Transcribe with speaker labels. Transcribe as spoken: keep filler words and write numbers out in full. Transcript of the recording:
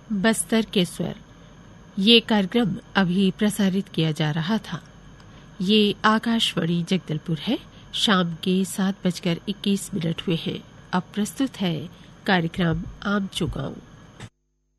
Speaker 1: बस्तर के स्वर। ये कार्यक्रम अभी प्रसारित किया जा रहा था। ये आकाशवाणी जगदलपुर है। शाम के सात बजकर इक्कीस मिनट हुए हैं। अब प्रस्तुत है कार्यक्रम आम चुकाऊं।